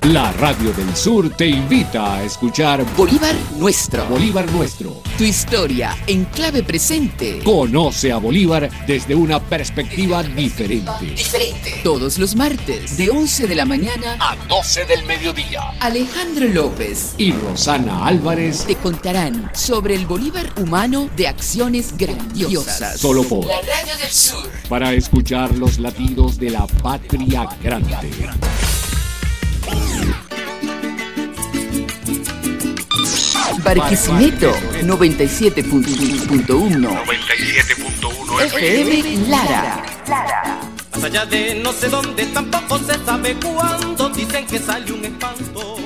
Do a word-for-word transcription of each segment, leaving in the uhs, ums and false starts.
La Radio del Sur te invita a escuchar Bolívar Nuestro. Bolívar Nuestro. Tu historia en clave presente. Conoce a Bolívar desde una perspectiva diferente. Diferente. Todos los martes, de once de la mañana a doce del mediodía. Alejandro López y Rosana Álvarez te contarán sobre el Bolívar humano de acciones grandiosas. Solo por la Radio del Sur. Para escuchar los latidos de la patria grande. Barquisimeto noventa y siete punto uno F M Lara. Más allá de no sé dónde, tampoco se sabe cuándo, dicen que sale un espanto.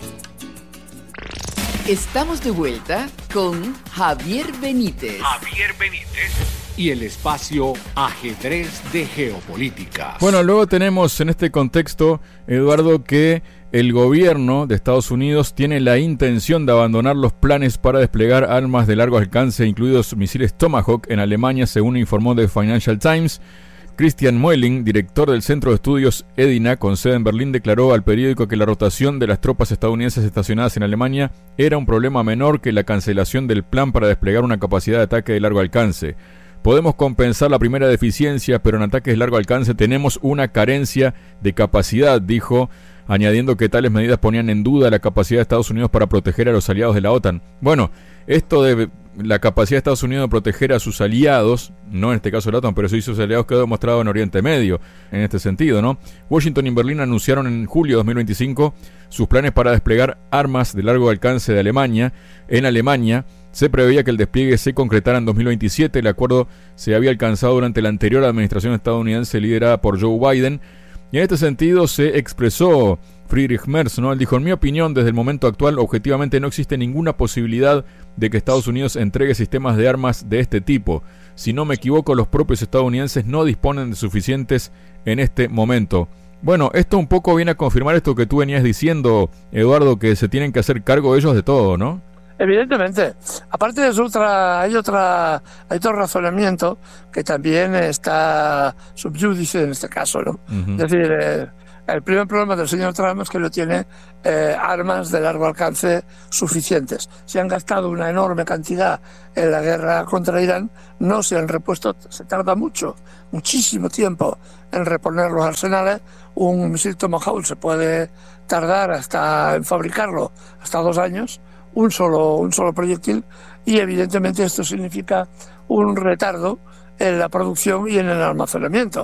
Estamos de vuelta con Javier Benítez. Javier Benítez. Y el espacio Ajedrez de Geopolítica. Bueno, luego tenemos en este contexto, Eduardo, que el gobierno de Estados Unidos tiene la intención de abandonar los planes para desplegar armas de largo alcance, incluidos misiles Tomahawk, en Alemania, según informó The Financial Times. Christian Muelling, director del Centro de Estudios EDINA, con sede en Berlín, declaró al periódico que la rotación de las tropas estadounidenses estacionadas en Alemania era un problema menor que la cancelación del plan para desplegar una capacidad de ataque de largo alcance. Podemos compensar la primera deficiencia, pero en ataques de largo alcance tenemos una carencia de capacidad, dijo, añadiendo que tales medidas ponían en duda la capacidad de Estados Unidos para proteger a los aliados de la OTAN. Bueno, esto de la capacidad de Estados Unidos de proteger a sus aliados, no en este caso la OTAN, pero sí sus aliados, quedó demostrado en Oriente Medio, en este sentido, ¿no? Washington y Berlín anunciaron en julio de dos mil veinticinco sus planes para desplegar armas de largo alcance de Alemania. En Alemania se preveía que el despliegue se concretara en dos mil veintisiete. El acuerdo se había alcanzado durante la anterior administración estadounidense liderada por Joe Biden. Y en este sentido se expresó Friedrich Merz, ¿no? Él dijo: en mi opinión, desde el momento actual, objetivamente no existe ninguna posibilidad de que Estados Unidos entregue sistemas de armas de este tipo. Si no me equivoco, los propios estadounidenses no disponen de suficientes en este momento. Bueno, esto un poco viene a confirmar esto que tú venías diciendo, Eduardo, que se tienen que hacer cargo ellos de todo, ¿no? Evidentemente. Aparte de eso, otra, hay otra, hay otro razonamiento que también está subyúdice en este caso, ¿no? Uh-huh. Es decir, eh, el primer problema del señor Trump es que no tiene eh, armas de largo alcance suficientes. Se han gastado una enorme cantidad en la guerra contra Irán, no se han repuesto, se tarda mucho, muchísimo tiempo en reponer los arsenales. Un misil Tomahawk se puede tardar hasta en fabricarlo hasta dos años. Un solo, un solo proyectil, y evidentemente esto significa un retardo en la producción y en el almacenamiento.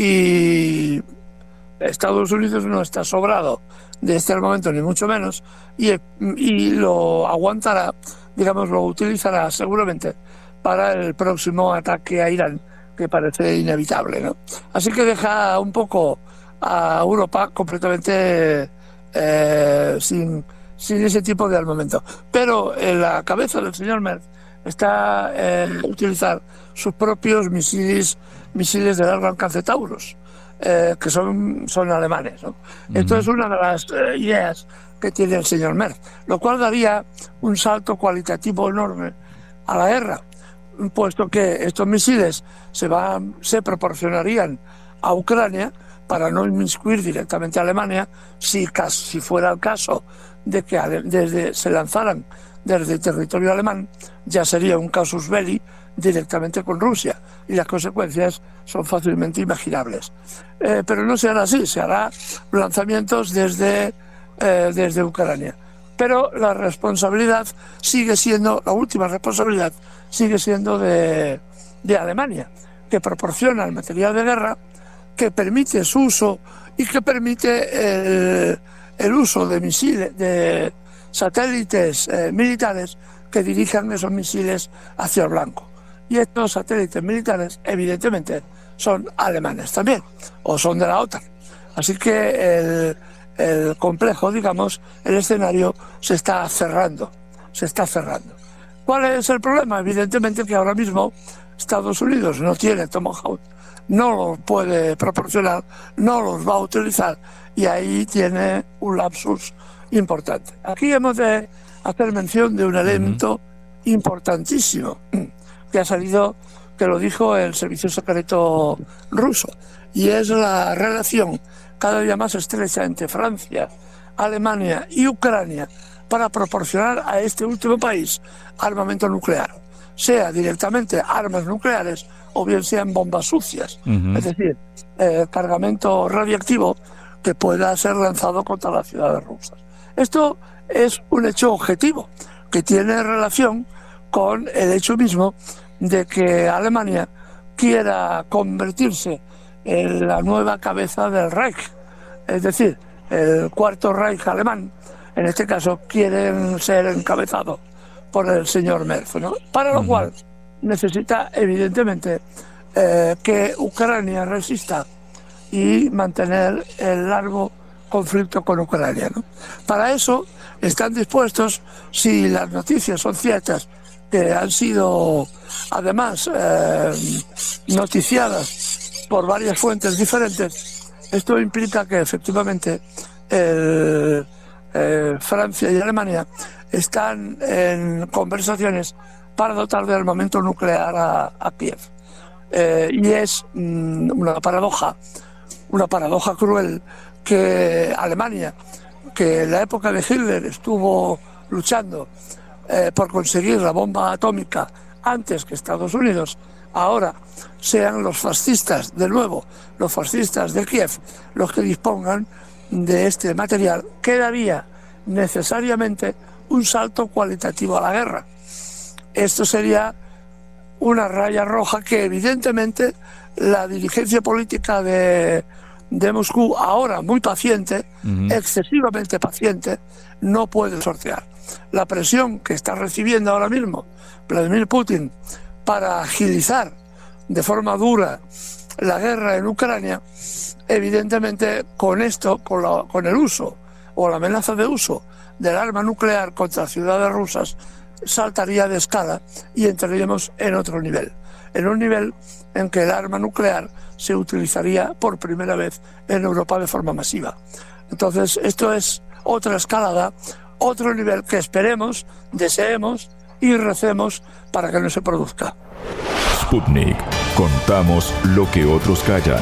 Y Estados Unidos no está sobrado de este armamento, ni mucho menos, y, y lo aguantará, digamos, lo utilizará seguramente para el próximo ataque a Irán, que parece inevitable, ¿no? Así que deja un poco a Europa completamente eh, sin... sin ese tipo de armamento. Pero en la cabeza del señor Merz está eh, utilizar sus propios misiles misiles de largo alcance Taurus, eh, que son, son alemanes, ¿no? Uh-huh. Esto es una de las eh, ideas que tiene el señor Merz, lo cual daría un salto cualitativo enorme a la guerra, puesto que estos misiles se, van, se proporcionarían a Ucrania para no inmiscuir directamente a Alemania, si, si fuera el caso de que desde, se lanzaran desde el territorio alemán, ya sería un casus belli directamente con Rusia, y las consecuencias son fácilmente imaginables. Eh, pero no se hará así, se hará lanzamientos desde, eh, desde Ucrania. Pero la responsabilidad sigue siendo, la última responsabilidad sigue siendo de, de Alemania, que proporciona el material de guerra, que permite su uso y que permite el, el uso de misiles, de satélites eh, militares que dirijan esos misiles hacia el blanco. Y estos satélites militares, evidentemente, son alemanes también, o son de la OTAN. Así que el, el complejo, digamos, el escenario se está cerrando, se está cerrando. ¿Cuál es el problema? Evidentemente que ahora mismo Estados Unidos no tiene Tomahawk, no los puede proporcionar, no los va a utilizar, y ahí tiene un lapsus importante. Aquí hemos de hacer mención de un elemento uh-huh. importantísimo que ha salido, que lo dijo el servicio secreto ruso, y es la relación cada día más estrecha entre Francia, Alemania y Ucrania para proporcionar a este último país armamento nuclear, sea directamente armas nucleares o bien sean bombas sucias, uh-huh. es decir, eh, cargamento radiactivo que pueda ser lanzado contra las ciudades rusas. Esto es un hecho objetivo que tiene relación con el hecho mismo de que Alemania quiera convertirse en la nueva cabeza del Reich, es decir, el cuarto Reich alemán, en este caso quieren ser encabezados por el señor Merz, ¿no? Para lo uh-huh. cual necesita evidentemente eh, que Ucrania resista y mantener el largo conflicto con Ucrania, ¿no? Para eso están dispuestos, si las noticias son ciertas, que han sido además eh, noticiadas por varias fuentes diferentes, esto implica que efectivamente el, eh, Francia y Alemania están en conversaciones para dotar de armamento nuclear a, a Kiev. Eh, y es mm, una paradoja, una paradoja cruel que Alemania, que en la época de Hitler estuvo luchando eh, por conseguir la bomba atómica antes que Estados Unidos, ahora sean los fascistas, de nuevo, los fascistas de Kiev, los que dispongan de este material, que daría necesariamente un salto cualitativo a la guerra. Esto sería una raya roja que evidentemente la dirigencia política de, de Moscú, ahora muy paciente, uh-huh. excesivamente paciente, no puede sortear. La presión que está recibiendo ahora mismo Vladimir Putin para agilizar de forma dura la guerra en Ucrania, evidentemente con esto, con, la, con el uso o la amenaza de uso del arma nuclear contra ciudades rusas, saltaría de escala y entraríamos en otro nivel, en un nivel en que el arma nuclear se utilizaría por primera vez en Europa de forma masiva. Entonces esto es otra escalada, otro nivel que esperemos, deseemos y recemos para que no se produzca. Sputnik. Contamos lo que otros callan.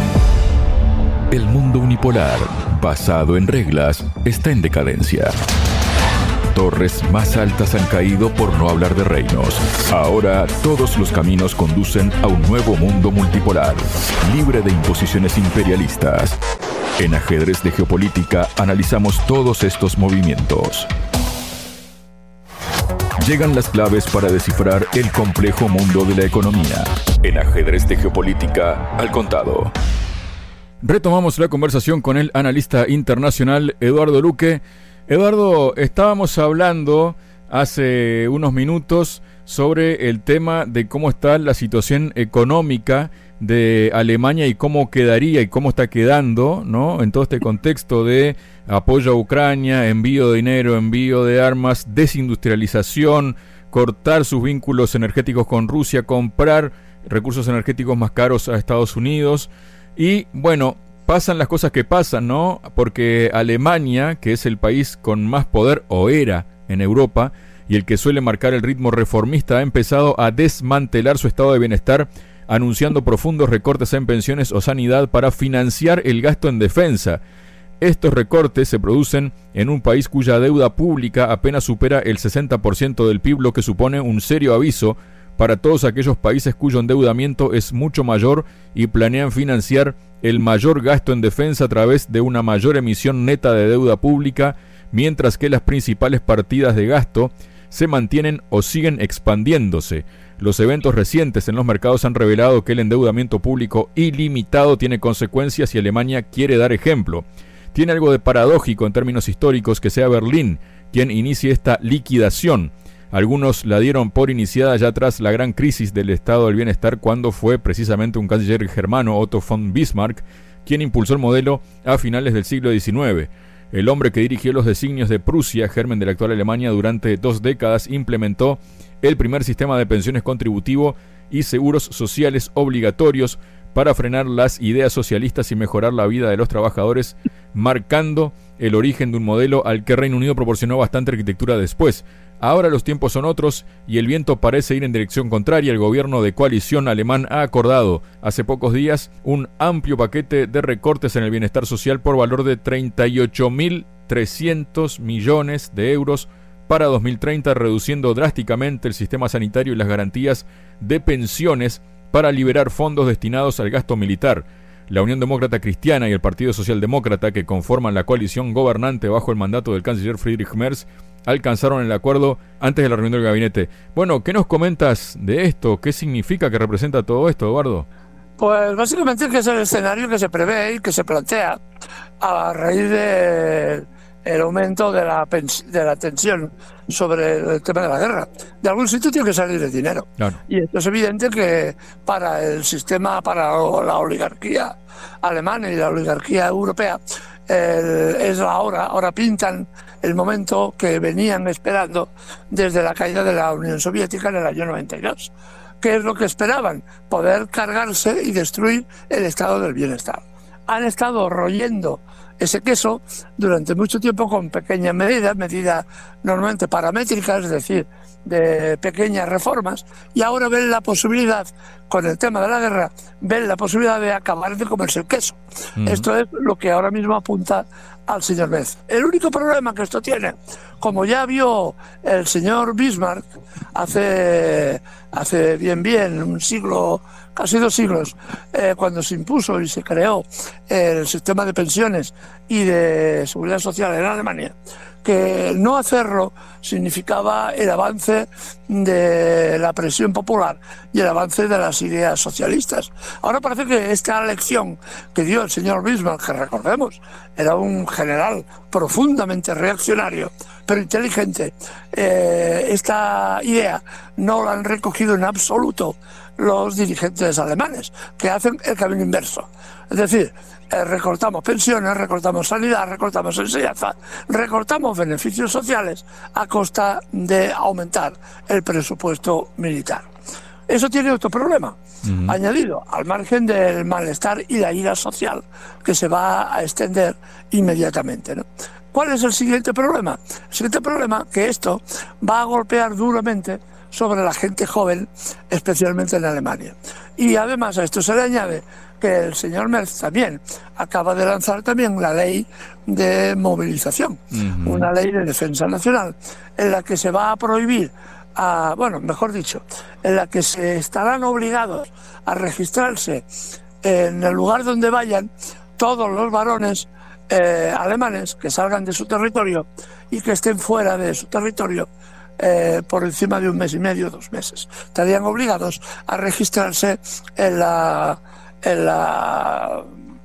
El mundo unipolar, basado en reglas, está en decadencia. Torres más altas han caído por no hablar de reinos. Ahora todos los caminos conducen a un nuevo mundo multipolar, libre de imposiciones imperialistas. En Ajedrez de Geopolítica analizamos todos estos movimientos. Llegan las claves para descifrar el complejo mundo de la economía. En Ajedrez de Geopolítica al contado. Retomamos la conversación con el analista internacional Eduardo Luque. Eduardo, estábamos hablando hace unos minutos sobre el tema de cómo está la situación económica de Alemania y cómo quedaría y cómo está quedando, ¿no? En todo este contexto de apoyo a Ucrania, envío de dinero, envío de armas, desindustrialización, cortar sus vínculos energéticos con Rusia, comprar recursos energéticos más caros a Estados Unidos. Y bueno, pasan las cosas que pasan, ¿no? Porque Alemania, que es el país con más poder, o era en Europa, y el que suele marcar el ritmo reformista, ha empezado a desmantelar su estado de bienestar, anunciando profundos recortes en pensiones o sanidad para financiar el gasto en defensa. Estos recortes se producen en un país cuya deuda pública apenas supera el sesenta por ciento del P I B, lo que supone un serio aviso para todos aquellos países cuyo endeudamiento es mucho mayor y planean financiar el mayor gasto en defensa a través de una mayor emisión neta de deuda pública, mientras que las principales partidas de gasto se mantienen o siguen expandiéndose. Los eventos recientes en los mercados han revelado que el endeudamiento público ilimitado tiene consecuencias y Alemania quiere dar ejemplo. Tiene algo de paradójico en términos históricos que sea Berlín quien inicie esta liquidación. Algunos la dieron por iniciada ya tras la gran crisis del estado del bienestar, cuando fue precisamente un canciller germano, Otto von Bismarck, quien impulsó el modelo a finales del siglo diecinueve. El hombre que dirigió los designios de Prusia, germen de la actual Alemania, durante dos décadas, implementó el primer sistema de pensiones contributivo y seguros sociales obligatorios para frenar las ideas socialistas y mejorar la vida de los trabajadores, marcando el origen de un modelo al que Reino Unido proporcionó bastante arquitectura después. Ahora los tiempos son otros y el viento parece ir en dirección contraria. El gobierno de coalición alemán ha acordado hace pocos días un amplio paquete de recortes en el bienestar social por valor de treinta y ocho mil trescientos millones de euros para dos mil treinta, reduciendo drásticamente el sistema sanitario y las garantías de pensiones para liberar fondos destinados al gasto militar. La Unión Demócrata Cristiana y el Partido Socialdemócrata, que conforman la coalición gobernante bajo el mandato del canciller Friedrich Merz, alcanzaron el acuerdo antes de la reunión del gabinete. Bueno, ¿qué nos comentas de esto? ¿Qué significa, que representa todo esto, Eduardo? Pues básicamente que es el escenario que se prevé y que se plantea a raíz de el aumento de la, de la tensión sobre el tema de la guerra. De algún sitio tiene que salir el dinero. Claro. Y esto es evidente que para el sistema, para la oligarquía alemana y la oligarquía europea, el, es la hora, ahora pintan el momento que venían esperando desde la caída de la Unión Soviética en el año noventa y dos. ¿Qué es lo que esperaban? Poder cargarse y destruir el estado del bienestar. Han estado royendo ese queso durante mucho tiempo con pequeñas medidas, medidas normalmente paramétricas, es decir, de pequeñas reformas, y ahora ven la posibilidad, con el tema de la guerra, ven la posibilidad de acabar de comerse el queso. Uh-huh. Esto es lo que ahora mismo apunta al señor Merz. El único problema que esto tiene, como ya vio el señor Bismarck hace, hace bien bien un siglo, casi dos siglos, eh, cuando se impuso y se creó el sistema de pensiones y de seguridad social en Alemania, que no hacerlo significaba el avance de la presión popular y el avance de las ideas socialistas. Ahora parece que esta lección que dio el señor Bismarck, que recordemos, era un general profundamente reaccionario, pero inteligente, eh, esta idea no la han recogido en absoluto los dirigentes alemanes, que hacen el camino inverso. Es decir, eh, recortamos pensiones, recortamos sanidad, recortamos enseñanza, recortamos beneficios sociales a costa de aumentar el presupuesto militar. Eso tiene otro problema, uh-huh. añadido al margen del malestar y la ira social que se va a extender inmediatamente, ¿no? ¿Cuál es el siguiente problema? El siguiente problema que esto va a golpear duramente sobre la gente joven, especialmente en Alemania. Y además a esto se le añade que el señor Merz también acaba de lanzar también la ley de movilización, uh-huh. una ley de defensa nacional, en la que se va a prohibir, a, bueno, mejor dicho, en la que se estarán obligados a registrarse en el lugar donde vayan todos los varones eh, alemanes que salgan de su territorio y que estén fuera de su territorio Eh, por encima de un mes y medio, dos meses. Estarían obligados a registrarse en la, en la,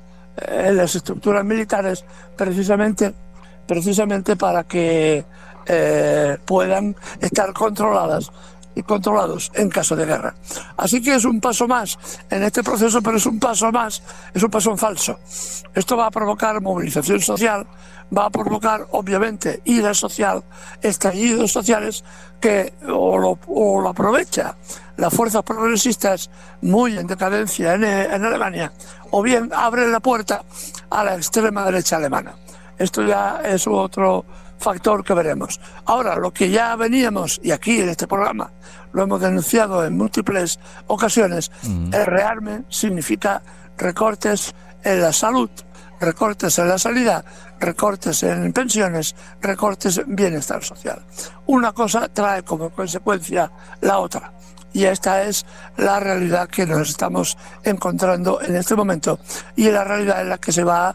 en las estructuras militares precisamente, precisamente para que eh, puedan estar controladas y controlados en caso de guerra. Así que es un paso más en este proceso, pero es un paso más, es un paso en falso. Esto va a provocar movilización social, va a provocar obviamente ira social, estallidos sociales que o lo, o lo aprovecha las fuerzas progresistas muy en decadencia en, en Alemania, o bien abre la puerta a la extrema derecha alemana. Esto ya es otro factor que veremos. Ahora, lo que ya veníamos, y aquí en este programa lo hemos denunciado en múltiples ocasiones, uh-huh. el rearme significa recortes en la salud, recortes en la sanidad, recortes en pensiones, recortes en bienestar social. Una cosa trae como consecuencia la otra. Y esta es la realidad que nos estamos encontrando en este momento y la realidad en la que se va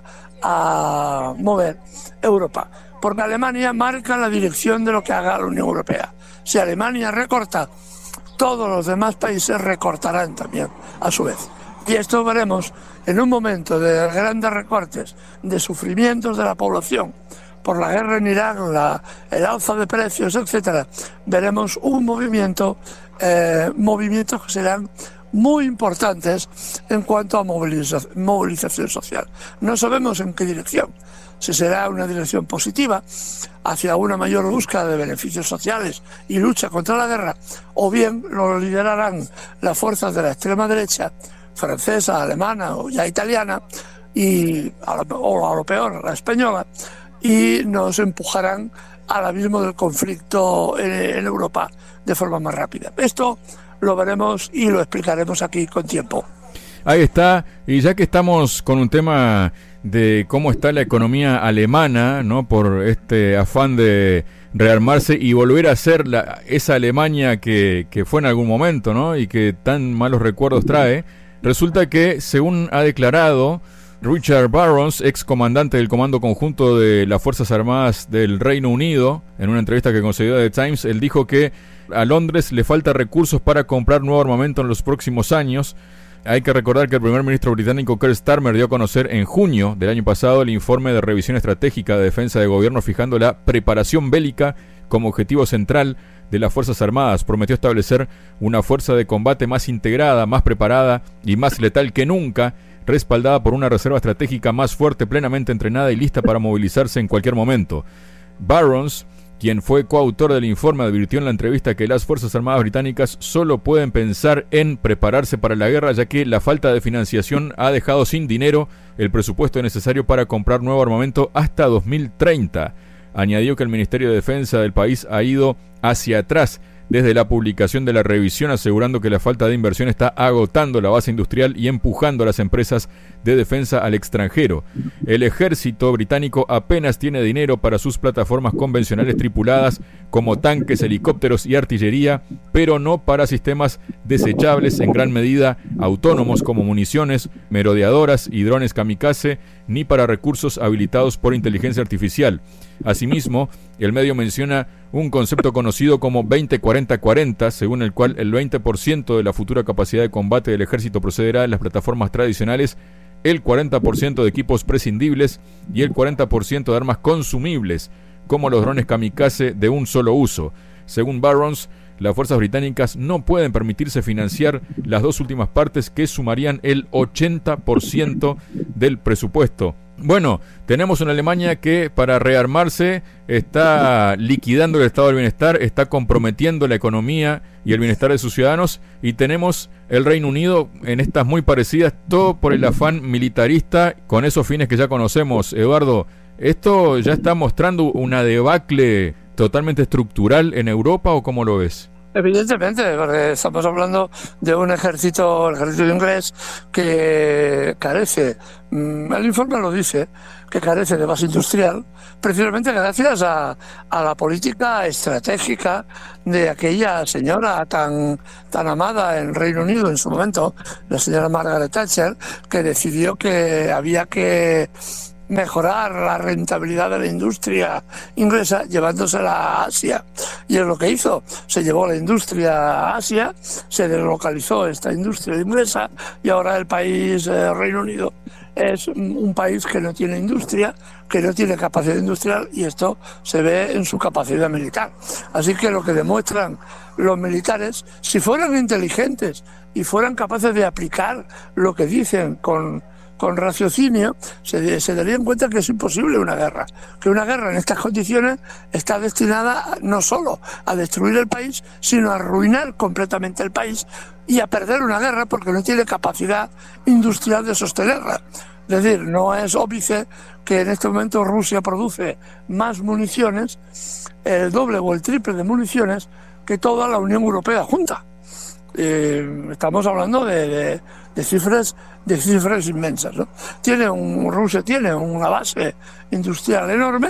a mover Europa. Porque Alemania marca la dirección de lo que haga la Unión Europea. Si Alemania recorta, todos los demás países recortarán también a su vez. Y esto veremos en un momento de grandes recortes, de sufrimientos de la población por la guerra en Irán, la, el alza de precios, etcétera. Veremos un movimiento, eh, movimientos que serán muy importantes en cuanto a moviliza- movilización social. No sabemos en qué dirección. Si será una dirección positiva hacia una mayor búsqueda de beneficios sociales y lucha contra la guerra, o bien lo liderarán las fuerzas de la extrema derecha, francesa, alemana o ya italiana, y a lo, o a lo peor, la española, y nos empujarán al abismo del conflicto en, en Europa de forma más rápida. Esto lo veremos y lo explicaremos aquí con tiempo. Ahí está, y ya que estamos con un tema de cómo está la economía alemana, ¿no? Por este afán de rearmarse y volver a ser la, esa Alemania que, que fue en algún momento, ¿no? Y que tan malos recuerdos trae. Resulta que, según ha declarado Richard Barrons, ex comandante del Comando Conjunto de las Fuerzas Armadas del Reino Unido, en una entrevista que concedió a The Times, él dijo que a Londres le falta recursos para comprar nuevo armamento en los próximos años. Hay que recordar que el primer ministro británico Keir Starmer dio a conocer en junio del año pasado el informe de revisión estratégica de defensa de gobierno, fijando la preparación bélica como objetivo central de las Fuerzas Armadas. Prometió establecer una fuerza de combate más integrada, más preparada y más letal que nunca, respaldada por una reserva estratégica más fuerte, plenamente entrenada y lista para movilizarse en cualquier momento. Barrons, quien fue coautor del informe, advirtió en la entrevista que las Fuerzas Armadas británicas solo pueden pensar en prepararse para la guerra, ya que la falta de financiación ha dejado sin dinero el presupuesto necesario para comprar nuevo armamento hasta dos mil treinta. Añadió que el Ministerio de Defensa del país ha ido hacia atrás desde la publicación de la revisión, asegurando que la falta de inversión está agotando la base industrial y empujando a las empresas de defensa al extranjero. El ejército británico apenas tiene dinero para sus plataformas convencionales tripuladas como tanques, helicópteros y artillería, pero no para sistemas desechables en gran medida autónomos como municiones, merodeadoras y drones kamikaze, ni para recursos habilitados por inteligencia artificial. Asimismo, el medio menciona un concepto conocido como veinte cuarenta cuarenta, según el cual el veinte por ciento de la futura capacidad de combate del ejército procederá de las plataformas tradicionales, el cuarenta por ciento de equipos prescindibles y el cuarenta por ciento de armas consumibles, como los drones kamikaze de un solo uso. Según Barrons, las fuerzas británicas no pueden permitirse financiar las dos últimas partes, que sumarían el ochenta por ciento del presupuesto. Bueno, tenemos una Alemania que para rearmarse está liquidando el estado del bienestar, está comprometiendo la economía y el bienestar de sus ciudadanos, y tenemos el Reino Unido en estas muy parecidas, todo por el afán militarista con esos fines que ya conocemos. Eduardo, ¿esto ya está mostrando una debacle totalmente estructural en Europa o cómo lo ves? Evidentemente, porque estamos hablando de un ejército, el ejército inglés, que carece, el informe lo dice, que carece de base industrial, precisamente gracias a, a la política estratégica de aquella señora tan, tan amada en Reino Unido en su momento, la señora Margaret Thatcher, que decidió que había que mejorar la rentabilidad de la industria inglesa llevándosela a Asia, y es lo que hizo. Se llevó la industria a Asia, se deslocalizó esta industria inglesa, y ahora el país eh, Reino Unido es un país que no tiene industria, que no tiene capacidad industrial, y esto se ve en su capacidad militar. Así que lo que demuestran los militares, si fueran inteligentes y fueran capaces de aplicar lo que dicen con con raciocinio, se, se darían cuenta que es imposible una guerra, que una guerra en estas condiciones está destinada no solo a destruir el país, sino a arruinar completamente el país y a perder una guerra porque no tiene capacidad industrial de sostenerla. Es decir, no es óbice que en este momento Rusia produce más municiones, el doble o el triple de municiones, que toda la Unión Europea junta. Eh, estamos hablando de, de, de cifras de cifras inmensas, ¿no? Tiene un, Rusia tiene una base industrial enorme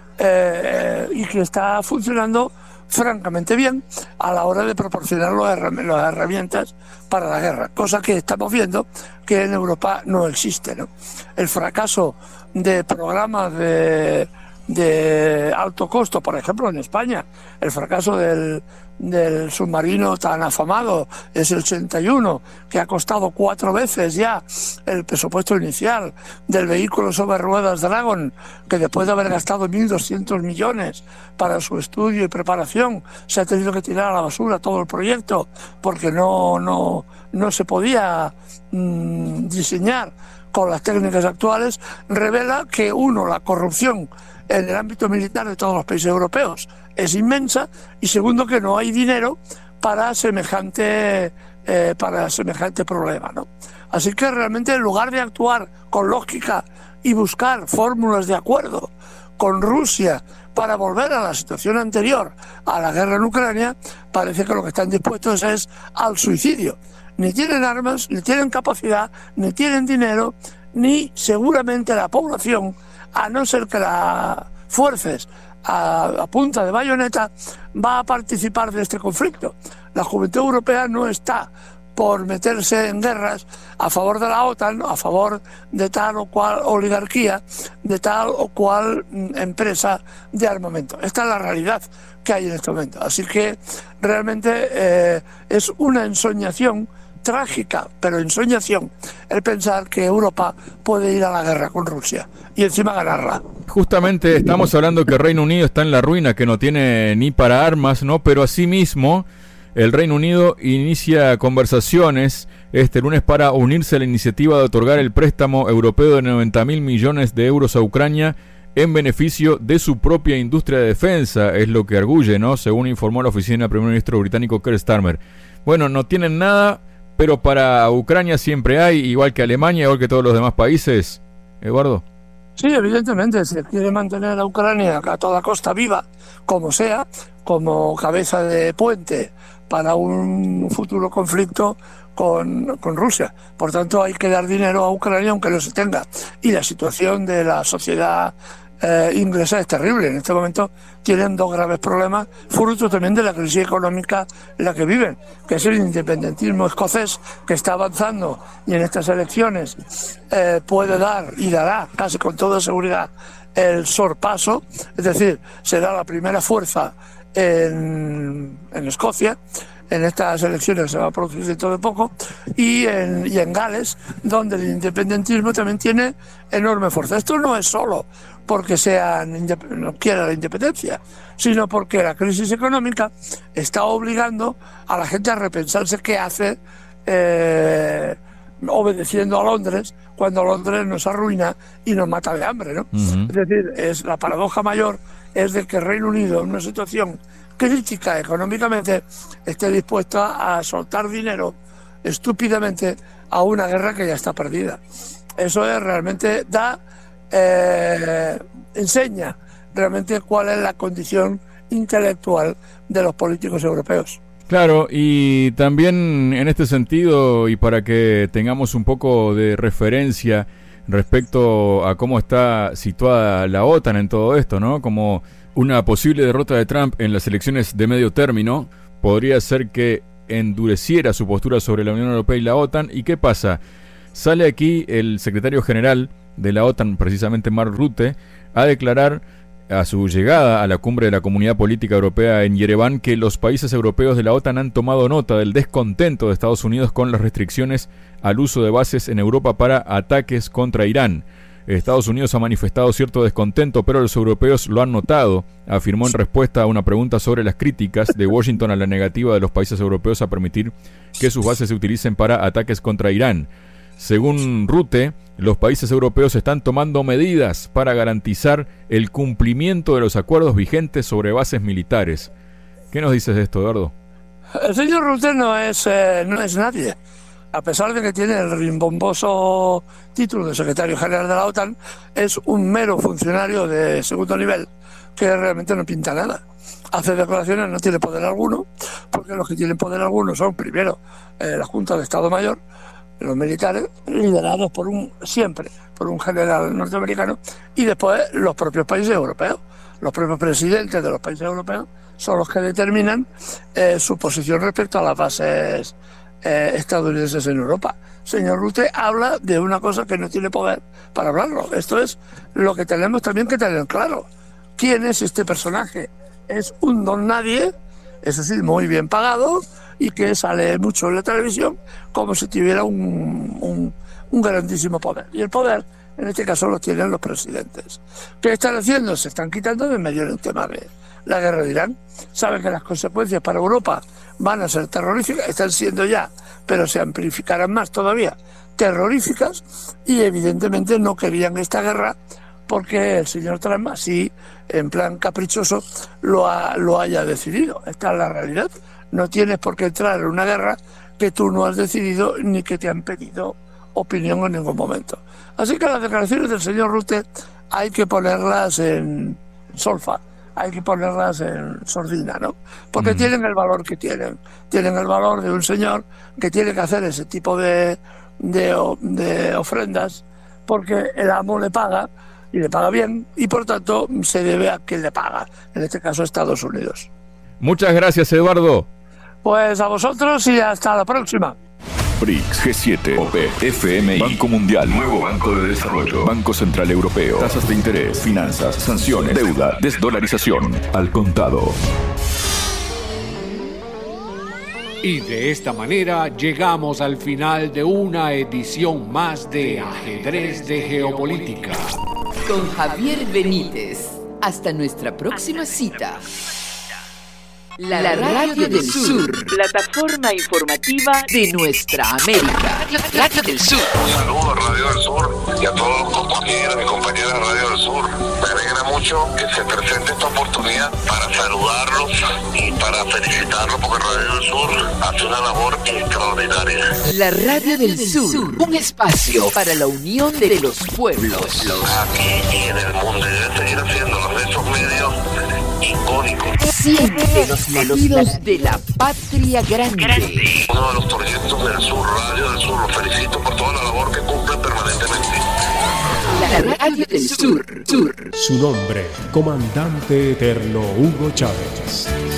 eh, y que está funcionando francamente bien a la hora de proporcionar las herramientas para la guerra, cosa que estamos viendo que en Europa no existe, ¿no? El fracaso de programas de de alto costo, por ejemplo en España, el fracaso del, del submarino tan afamado es el ochenta y uno, que ha costado cuatro veces ya el presupuesto inicial, del vehículo sobre ruedas Dragon, que después de haber gastado mil doscientos millones para su estudio y preparación, se ha tenido que tirar a la basura todo el proyecto porque no, no, no se podía mmm, diseñar con las técnicas actuales. Revela que, uno, la corrupción en el ámbito militar de todos los países europeos es inmensa, y segundo, que no hay dinero para semejante eh, para semejante problema, ¿no? Así que realmente, en lugar de actuar con lógica y buscar fórmulas de acuerdo con Rusia para volver a la situación anterior a la guerra en Ucrania, parece que lo que están dispuestos es al suicidio. Ni tienen armas, ni tienen capacidad, ni tienen dinero, ni seguramente la población, a no ser que la fuerces a, a punta de bayoneta, va a participar de este conflicto. La juventud europea no está por meterse en guerras a favor de la OTAN, a favor de tal o cual oligarquía, de tal o cual empresa de armamento. Esta es la realidad que hay en este momento. Así que realmente eh, es una ensoñación trágica, pero ensoñación, el pensar que Europa puede ir a la guerra con Rusia y encima ganarla. Justamente estamos hablando que el Reino Unido está en la ruina, que no tiene ni para armas, ¿no? Pero asimismo el Reino Unido inicia conversaciones este lunes para unirse a la iniciativa de otorgar el préstamo europeo de noventa mil millones de euros a Ucrania en beneficio de su propia industria de defensa, es lo que arguye, ¿no? Según informó la oficina del primer ministro británico Keir Starmer. Bueno, no tienen nada, pero para Ucrania siempre hay, igual que Alemania, igual que todos los demás países. Eduardo. Sí, evidentemente, se quiere mantener a Ucrania a toda costa viva, como sea, como cabeza de puente para un futuro conflicto con, con Rusia. Por tanto, hay que dar dinero a Ucrania aunque no se tenga. Y la situación de la sociedad eh, inglesa es terrible. En este momento tienen dos graves problemas, fruto también de la crisis económica en la que viven, que es el independentismo escocés, que está avanzando y en estas elecciones eh, puede dar y dará casi con toda seguridad el sorpaso, es decir, será la primera fuerza en, en Escocia, en estas elecciones se va a producir dentro de poco, y en, y en Gales, donde el independentismo también tiene enorme fuerza. Esto no es solo porque sean no quiera la independencia, sino porque la crisis económica está obligando a la gente a repensarse qué hace eh, obedeciendo a Londres, cuando Londres nos arruina y nos mata de hambre, ¿no? Uh-huh. Es decir, es la paradoja mayor es de que el Reino Unido, en una situación crítica económicamente, esté dispuesto a soltar dinero estúpidamente a una guerra que ya está perdida. Eso es realmente da eh, enseña realmente cuál es la condición intelectual de los políticos europeos. Claro, y también en este sentido, y para que tengamos un poco de referencia respecto a cómo está situada la OTAN en todo esto, ¿no? Como una posible derrota de Trump en las elecciones de medio término podría ser que endureciera su postura sobre la Unión Europea y la OTAN. ¿Y qué pasa? Sale aquí el secretario general de la OTAN, precisamente Mark Rutte, a declarar a su llegada a la cumbre de la Comunidad Política Europea en Yerevan que los países europeos de la OTAN han tomado nota del descontento de Estados Unidos con las restricciones al uso de bases en Europa para ataques contra Irán. Estados Unidos ha manifestado cierto descontento, pero los europeos lo han notado, afirmó en respuesta a una pregunta sobre las críticas de Washington a la negativa de los países europeos a permitir que sus bases se utilicen para ataques contra Irán. Según Rutte, los países europeos están tomando medidas para garantizar el cumplimiento de los acuerdos vigentes sobre bases militares. ¿Qué nos dices de esto, Eduardo? El señor Rutte no es, eh, no es nadie. A pesar de que tiene el rimbomboso título de secretario general de la OTAN, es un mero funcionario de segundo nivel que realmente no pinta nada. Hace declaraciones, no tiene poder alguno, porque los que tienen poder alguno son, primero, eh, la Junta de Estado Mayor, los militares, liderados por un siempre por un general norteamericano, y después los propios países europeos. Los propios presidentes de los países europeos son los que determinan eh, su posición respecto a las bases eh, estadounidenses en Europa. Señor Rutte habla de una cosa que no tiene poder para hablarlo. Esto es lo que tenemos también que tener claro. ¿Quién es este personaje? Es un don nadie, es decir, muy bien pagado, y que sale mucho en la televisión como si tuviera un, un, un grandísimo poder. Y el poder, en este caso, lo tienen los presidentes. ¿Qué están haciendo? Se están quitando de en medio del tema de la guerra de Irán. Saben que las consecuencias para Europa van a ser terroríficas, están siendo ya, pero se amplificarán más todavía, terroríficas, y evidentemente no querían esta guerra porque el señor Trump, así, en plan caprichoso, lo, ha, lo haya decidido. Esta es la realidad. No tienes por qué entrar en una guerra que tú no has decidido ni que te han pedido opinión en ningún momento. Así que las declaraciones del señor Rutte hay que ponerlas en solfa, hay que ponerlas en sordina, ¿no? Porque mm. tienen el valor que tienen. Tienen el valor de un señor que tiene que hacer ese tipo de, de, de ofrendas porque el amo le paga y le paga bien y por tanto se debe a quien le paga, en este caso Estados Unidos. Muchas gracias, Eduardo. Pues a vosotros y hasta la próxima. B R I C S, G siete, O P E, F M I, Banco Mundial, Nuevo Banco de Desarrollo, Banco Central Europeo, tasas de interés, finanzas, sanciones, deuda, desdolarización, al contado. Y de esta manera llegamos al final de una edición más de Ajedrez de Geopolítica. Con Javier Benítez. Hasta nuestra próxima cita. La, la Radio del Sur, plataforma informativa de nuestra América. Radio del Sur. Saludos a Radio del Sur y a todos los compañeros y compañeras de Radio del Sur. Me alegra mucho que se presente esta oportunidad para saludarlos y para felicitarlos porque Radio del Sur hace una labor extraordinaria. La Radio del Sur, un espacio para la unión de los pueblos. Aquí y en el mundo debe seguir haciéndolo de esos medios icónicos. Siempre los latidos de la patria grande. grande. Uno de los proyectos del Sur, Radio del Sur, los felicito por toda la labor que cumplen permanentemente. La Radio del Sur. Sur. Su nombre, Comandante Eterno Hugo Chávez.